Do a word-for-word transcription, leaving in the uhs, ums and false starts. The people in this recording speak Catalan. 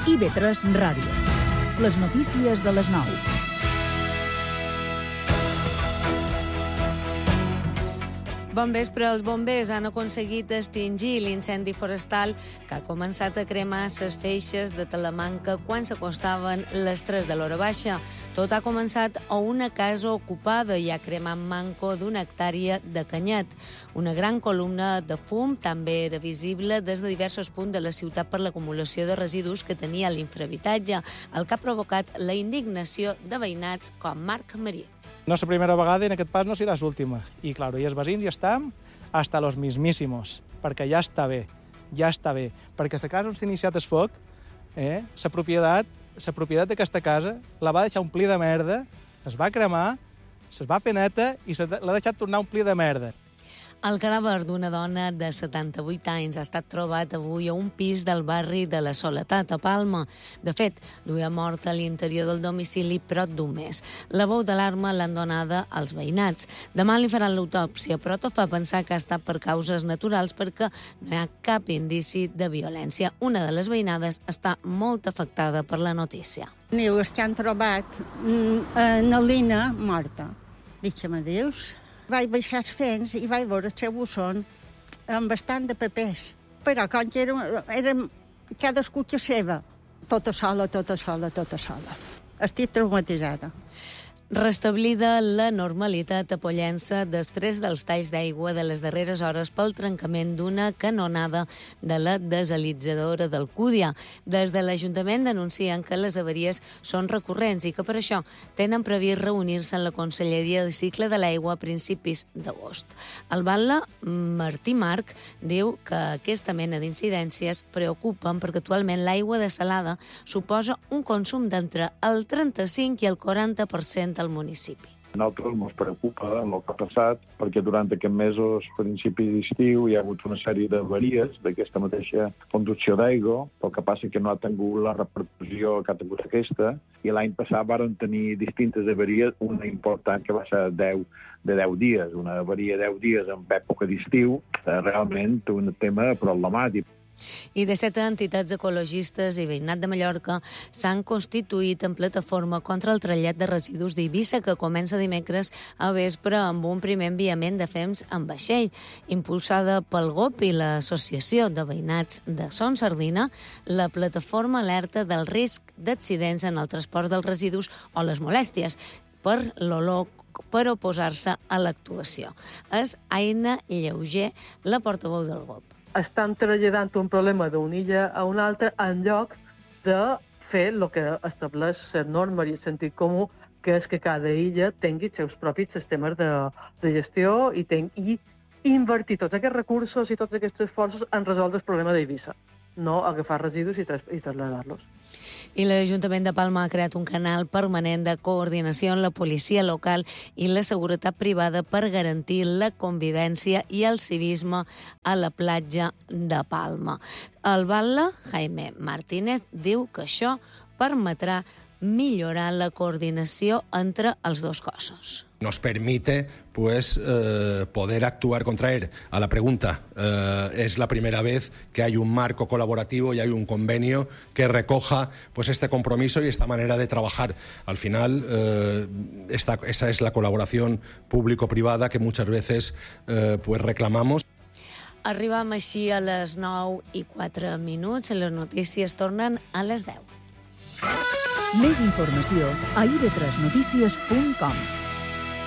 I V tres Ràdio. Les notícies de les nou. Bon vespre. Els bombers han aconseguit extingir l'incendi forestal que ha començat a cremar les feixes de Talamanca quan s'acostaven les tres de l'hora baixa. Tot ha començat a una casa ocupada i ha cremat manco d'una hectàrea de canyet. Una gran columna de fum també era visible des de diversos punts de la ciutat per l'acumulació de residus que tenia l'infrahabitatge, el que ha provocat la indignació de veïnats com Marc Marí. No és la primera vegada i en aquest pas no serà l'última. I, clar, i els veïns ja estan hasta los mismísimos, perquè ja està bé, ja està bé. Perquè la casa on s'ha iniciat el foc, eh, la propietat, la propietat d'aquesta casa la va deixar omplir de merda, es va cremar, es va fer neta i l'ha deixat tornar a omplir de merda. El cadàver d'una dona de setanta-vuit anys ha estat trobat avui a un pis del barri de la Soledat, a Palma. De fet, duia mort a l'interior del domicili prop d'un mes. La veu d'alarma l'han donada als veïnats. Demà li faran l'autòpsia, però tot fa pensar que ha estat per causes naturals perquè no hi ha cap indici de violència. Una de les veïnades està molt afectada per la notícia. Diu, és que han trobat una Lina morta. Dic-me, Déus... Vaig baixar els fents i vaig veure el seu bussón amb bastant de papers. Però com que era, era cadascú que seva, tota sola, tota sola, tota sola. Estic traumatitzada. Restablida la normalitat a Pollença després dels talls d'aigua de les darreres hores pel trencament d'una canonada de la desalitzadora d'Alcúdia. Des de l'Ajuntament denuncien que les avaries són recurrents i que per això tenen previst reunir-se en la Conselleria de Cicle de l'Aigua a principis d'agost. El batlle Martí Marc diu que aquesta mena d'incidències preocupen perquè actualment l'aigua desalada suposa un consum d'entre el trenta-cinc i el quaranta per cent al municipi. A nosaltres ens preocupa el que ha passat perquè durant aquests mesos, a principi d'estiu, hi ha hagut una sèrie d'avaries d'aquesta mateixa conducció d'aigua, el que passa que no ha tingut la repercussió que ha tingut aquesta, i l'any passat varen tenir distintes avaries, una important que va ser deu, de deu dies, una avaria de deu dies en època d'estiu, realment un tema problemàtic. I de set entitats ecologistes i veïnat de Mallorca s'han constituït en plataforma contra el trellat de residus d'Eivissa, que comença dimecres a vespre amb un primer enviament de fems en vaixell. Impulsada pel G O P i l'Associació de Veïnats de Son Sardina, la plataforma alerta del risc d'accidents en el transport dels residus o les molèsties per l'olor per oposar-se a l'actuació. És Aina Lleuger, la portaveu del G O P. Estan traslladant un problema d'una illa a una altra en lloc de fer el que estableix la norma i el sentit comú, que és que cada illa tingui els seus propis sistemes de, de gestió i, ten, i invertir tots aquests recursos i tots aquests esforços en resoldre el problema d'Eivissa, no agafar residus i, i traslladar-los. I l'Ajuntament de Palma ha creat un canal permanent de coordinació amb la policia local i la seguretat privada per garantir la convivència i el civisme a la platja de Palma. El batlle, Jaime Martínez, diu que això permetrà millorar la coordinació entre els dos cossos. Nos permite pues eh, poder actuar contra él. A la pregunta, eh, es la primera vez que hay un marco colaborativo y hay un convenio que recoja pues este compromiso y esta manera de trabajar. Al final, eh, esta, esa es la colaboración público-privada que muchas veces eh, pues reclamamos. Arribam així a les nou i quatre minuts. Les notícies tornen a les deu. Més informació a i ve tres notícies punt com.